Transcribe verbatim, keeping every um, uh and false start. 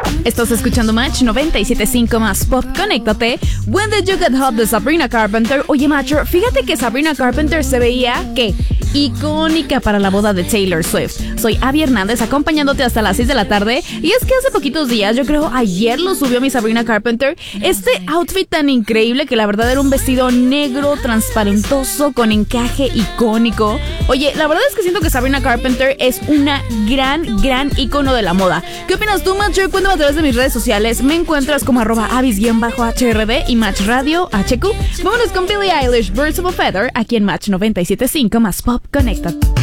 Estás escuchando Match noventa y siete punto cinco más Pop. Conéctate. When Did You Get Hot de Sabrina Carpenter. Oye, macho, fíjate que Sabrina Carpenter se veía, ¿qué? Icónica para la boda de Taylor Swift. Soy Abby Hernández, acompañándote hasta las seis de la tarde. Y es que hace poquitos días, yo creo ayer lo subió mi Sabrina Carpenter, este outfit tan increíble que la verdad era un vestido negro, transparentoso, con encaje icónico. Oye, la verdad es que siento que Sabrina Carpenter es una gran, gran ícono de la moda. ¿Qué opinas tú, Match? Cuéntame a través de mis redes sociales. Me encuentras como arroba avis-H R D y Match Radio H Q. Vámonos con Billie Eilish, Birds of a Feather, aquí en Match noventa y siete punto cinco más Pop. Connected.